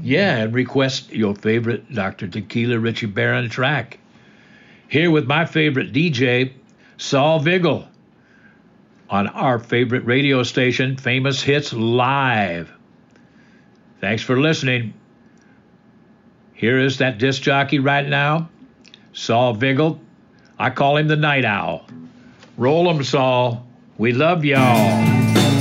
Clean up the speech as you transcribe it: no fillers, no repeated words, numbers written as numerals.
Yeah, and request your favorite Dr. Tequila Richie Barron track. Here with my favorite DJ, Saul Vigil, on our favorite radio station, Famous Hits Live. Thanks for listening. Here is that disc jockey right now, Saul Vigil. I call him the Night Owl. Roll 'em, Saul. We love y'all.